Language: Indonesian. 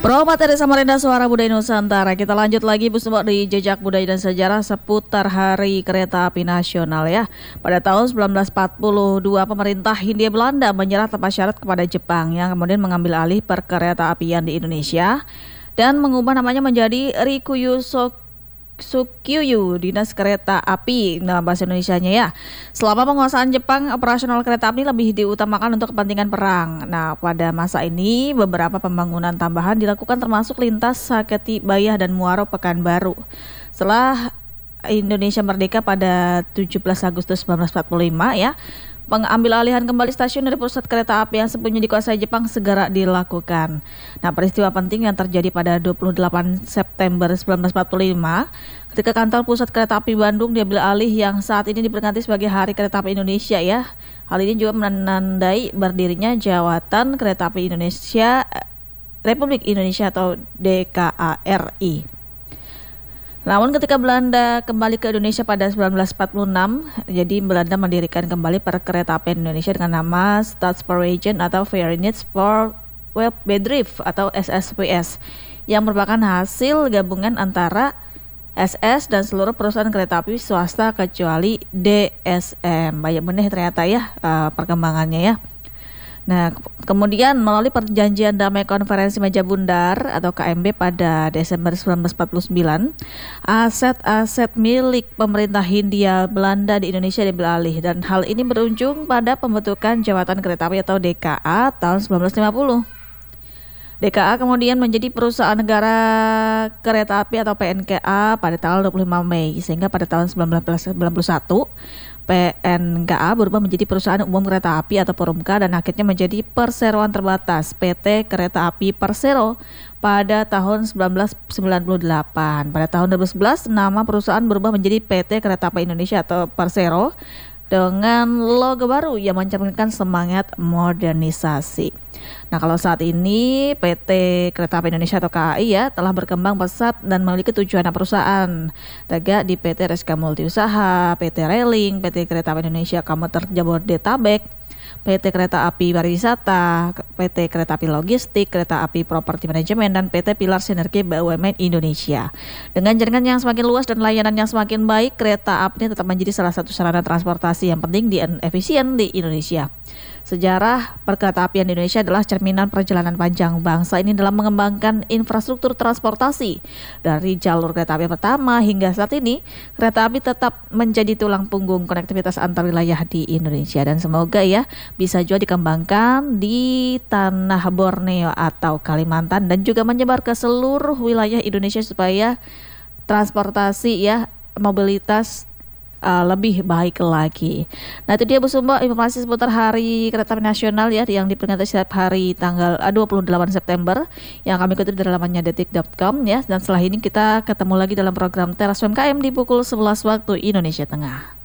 Pro Materi Samarinda Suara Budaya Nusantara. Kita lanjut lagi Bu Sumba di jejak budaya dan sejarah seputar Hari Kereta Api Nasional ya. Pada tahun 1942 pemerintah Hindia Belanda menyerah tanpa syarat kepada Jepang yang kemudian mengambil alih perkereta apian di Indonesia dan mengubah namanya menjadi Rikuyu Sukyuyu, Dinas Kereta Api dalam bahasa Indonesianya ya. Selama penguasaan Jepang, operasional kereta api lebih diutamakan untuk kepentingan perang. Nah, pada masa ini beberapa pembangunan tambahan dilakukan termasuk lintas Saketi Bayah dan Muaro Pekanbaru. Setelah Indonesia merdeka pada 17 Agustus 1945 ya, pengambil alihan kembali stasiun dari pusat kereta api yang sebelumnya dikuasai Jepang segera dilakukan. Nah, peristiwa penting yang terjadi pada 28 September 1945 ketika kantor pusat kereta api Bandung diambil alih yang saat ini diperingati sebagai Hari Kereta Api Indonesia ya. Hal ini juga menandai berdirinya Jawatan Kereta Api Indonesia Republik Indonesia atau DKARI. Namun ketika Belanda kembali ke Indonesia pada 1946, jadi Belanda mendirikan kembali perkereta apian Indonesia dengan nama Stadspoorwegen atau Verenigdspoorwegbedrijf atau SSPS yang merupakan hasil gabungan antara SS dan seluruh perusahaan kereta api swasta kecuali DSM. Banyak benih ternyata ya perkembangannya ya. Nah, kemudian melalui perjanjian damai konferensi Meja Bundar atau KMB pada Desember 1949, aset-aset milik pemerintah Hindia Belanda di Indonesia diambil alih dan hal ini berujung pada pembentukan Jawatan Kereta Api atau DKA tahun 1950. DKA kemudian menjadi perusahaan negara kereta api atau PNKA pada tanggal 25 Mei sehingga pada tahun 1991 PNKA berubah menjadi Perusahaan Umum Kereta Api atau Perumka dan akhirnya menjadi Perseroan Terbatas PT Kereta Api Persero pada tahun 1998. Pada tahun 2011 nama perusahaan berubah menjadi PT Kereta Api Indonesia atau Persero dengan logo baru yang mencerminkan semangat modernisasi. Nah, kalau saat ini PT Kereta Api Indonesia atau KAI ya telah berkembang pesat dan memiliki 7 anak perusahaan. Tegak di PT Reska Multi Usaha, PT Railing, PT Kereta Api Indonesia Komuter Jabodetabek, PT Kereta Api Pariwisata, PT Kereta Api Logistik, Kereta Api Properti Manajemen, dan PT Pilar Sinergi BUMN Indonesia. Dengan jaringan yang semakin luas dan layanan yang semakin baik, kereta api ini tetap menjadi salah satu sarana transportasi yang penting dan efisien di Indonesia. Sejarah perkereta apian di Indonesia adalah cerminan perjalanan panjang bangsa ini dalam mengembangkan infrastruktur transportasi. Dari jalur kereta api pertama hingga saat ini, kereta api tetap menjadi tulang punggung konektivitas antar wilayah di Indonesia dan semoga ya bisa juga dikembangkan di tanah Borneo atau Kalimantan dan juga menyebar ke seluruh wilayah Indonesia supaya transportasi ya mobilitas lebih baik lagi. Nah, itu dia Bu Sumba informasi seputar Hari Kereta Api Nasional ya yang diperingati setiap hari tanggal 28 September yang kami kutip dari lamannya detik.com ya. Dan setelah ini kita ketemu lagi dalam program Teras UMKM di pukul 11 waktu Indonesia Tengah.